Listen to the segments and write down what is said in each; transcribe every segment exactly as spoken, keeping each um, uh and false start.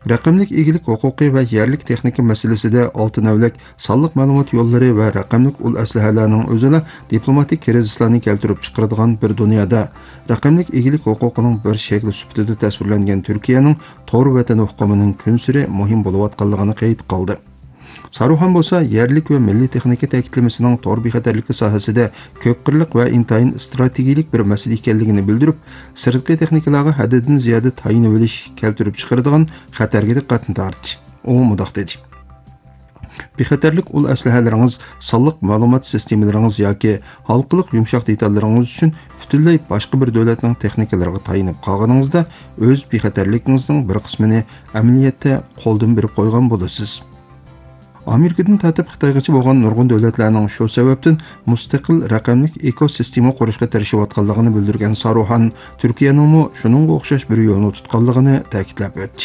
Raqamlik egilik huquqi va yerlik texnika masalasida oltin avlak sonliq ma'lumot yo'llari va raqamlik ul aslahalarning o'zini diplomatik krizislarni keltirib chiqaradigan bir dunyoda raqamlik egilik huquqining bir shakli sifatida tasvirlangan Turkiyaning to'g'ri vatan huquqining kun sari muhim bo'layotganligini qayd qildi. Saruhan bo'lsa, yerlik va milliy texnika ta'kidlamasining to'g'ri bexatarligi sohasida ko'p qirliq va intayin strategik bir masala ekanligini bildirib, sirtqi texnikalarga haddidan ziyoda tayinib olish keltirib chiqaradigan xatarga diqqatni tortdi. U mundoq dedi: Bexatarlik ul aslahalaringiz, sonliq ma'lumot sistemalaringiz yoki xalqiliq yumshoq detallaringiz uchun butunlay boshqa bir davlatning texnikalariga tayinib qolganingizda o'z bexatarligingizning bir qismini amaliyotda qo'ldan berib qo'ygan bo'lasiz. Amerikadan tatib Xitoygacha bo'lgan nurg'un davlatlarning shu sababdan mustaqil raqamlik ekosistema qurishga tirishayotganligini bildirgan Saruhan, Turkiyaning shuningga o'xshash bir yo'lni tutganligini ta'kidlab o'tdi.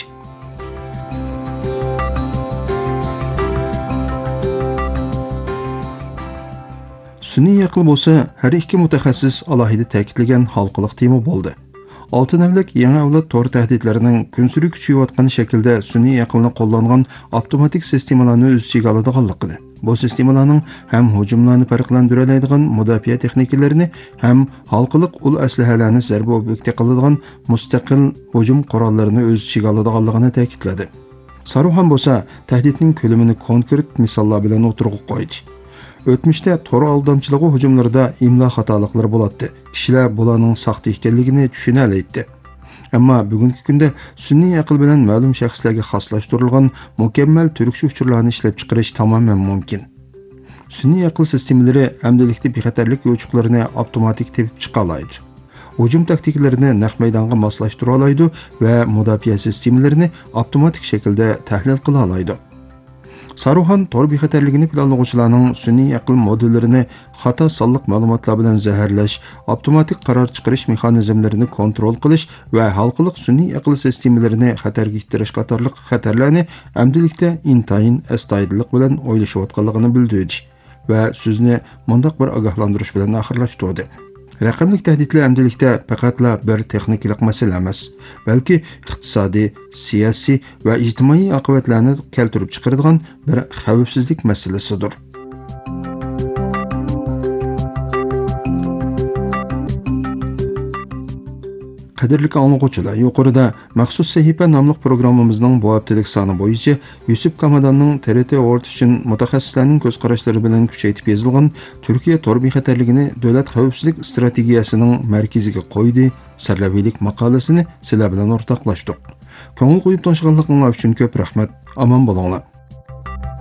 Sun'iy aql bo'lsa, har ikki mutaxassis alohida ta'kidlagan xalqiliq tema bo'ldi. Oltin avlak yangi avlod to'g'ri tahdidlarining kunsuri kuchayotgan shaklda sun'iy aqlni qo'llangan avtomatik sistemalarni o'z ichiga oladiganligini, bu sistemalarning ham hujumlarni farqlantira oladigan mudofaa texnikalarini, ham xalqiliq ul aslahalarni zarba obyekti qiladigan mustaqil hujum qurollarini o'z ichiga oladiganligini ta'kidladi. Saruhan bo'lsa, tahdidning ko'lamini konkret misollar bilan o'tirg'i qo'ydi. O'tmishda to'g'ri aldamchiligi hujumlarida imlo xatoliklari bo'ladi. Kishilar bularning saxta ekanligini tushuna oladi. Ammo bugungi kunda sun'iy aql bilan ma'lum shaxslarga xoslashtirilgan mukammal turkish uchurlarni ishlab chiqarish tamoman mumkin. Sun'iy aql sistemalari amdilikda bexatarlik yo'chuqlarini avtomatik tepib chiqa oladi. Hujum taktiklarini naq maydonga moslashtira oladi va mudofaa sistemalarini avtomatik shaklda tahlil qila oladi. Saruhan to'g'ri bexatarligini planlovchilarning sun'iy aql modullarini xato sonliq ma'lumotlar bilan zaharlash, avtomatik qaror chiqarish mexanizmlarini kontrol qilish va xalqiliq sun'iy aql sistemalarini xatarga ittirish qatorliq xatarlarni amdilikda intayin astoydillik bilan o'ylashayotganligini bildirdi va so'zni mundaq bir ogohlantirish bilan oxirlashtirdi. Raqamlik tahdidlar amdilikda faqatla bir texnikalik masala emas, balki iqtisodiy, siyosiy va ijtimoiy oqibatlarni keltirib chiqaradigan bir xavfsizlik masalasidir. Qadrli anglag'uvchilar, yuqorida maxsus sahifa nomli programmamizning bu haftalik soni bo'yicha Yusuf Kamadanning T R T Award uchun mutaxassislarning ko'z qarashlari bilan kuchaytirib yozilgan Turkiya to'g'ri bexatarligini davlat xavfsizlik strategiyasining markaziga qo'ydi sarlaviylik maqolasini sizlar bilan o'rtoqlashdik. Ko'ngil qo'yib tomoshabinlarning uchun ko'p rahmat. Omon bo'linglar.